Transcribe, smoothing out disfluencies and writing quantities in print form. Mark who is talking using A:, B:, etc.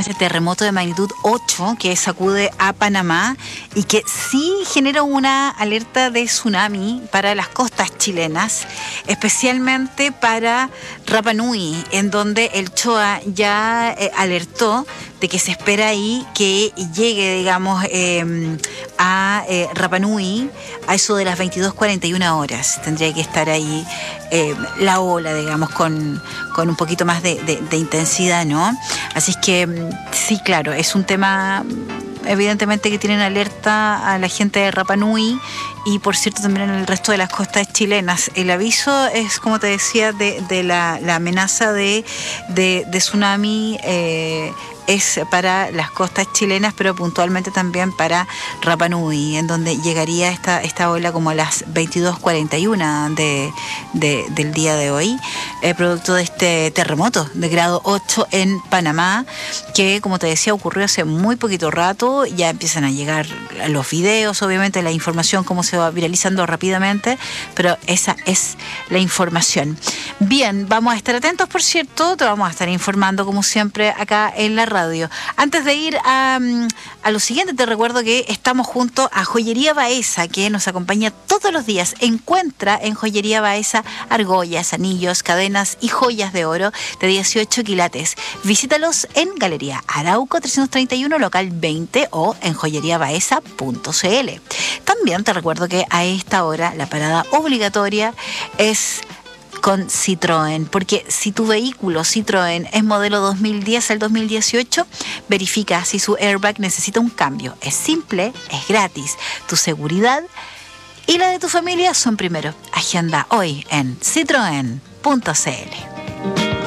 A: este terremoto de magnitud 8 que sacude a Panamá y que sí genera una alerta de tsunami para las costas chilenas, especialmente para Rapa Nui, en donde el CHOA ya alertó de que se espera ahí que llegue, digamos, a Rapa Nui a eso de las 22:41 horas. Tendría que estar ahí la ola, digamos, con un poquito más de intensidad, ¿no? Así es que sí, claro, es un tema evidentemente que tienen alerta a la gente de Rapa Nui y por cierto también en el resto de las costas chilenas. El aviso es, como te decía, de la amenaza de tsunami es para las costas chilenas, pero puntualmente también para Rapa Nui, en donde llegaría esta ola como a las 22:41 del día de hoy, producto de este terremoto de grado 8 en Panamá, que, como te decía, ocurrió hace muy poquito rato. Ya empiezan a llegar los videos, obviamente la información, cómo se va viralizando rápidamente, pero esa es la información. Bien, vamos a estar atentos, por cierto, te vamos a estar informando como siempre acá en la radio. Antes de ir a lo siguiente, te recuerdo que estamos junto a Joyería Baeza, que nos acompaña todos los días. Encuentra en Joyería Baeza argollas, anillos, cadenas y joyas de oro de 18 quilates. Visítalos en Galería Arauco 331, local 20 o en joyeriabaeza.cl. También te recuerdo que a esta hora la parada obligatoria es con Citroën, porque si tu vehículo Citroën es modelo 2010 al 2018, verifica si su airbag necesita un cambio. Es simple, es gratis. Tu seguridad y la de tu familia son primero. Agenda hoy en citroen.cl.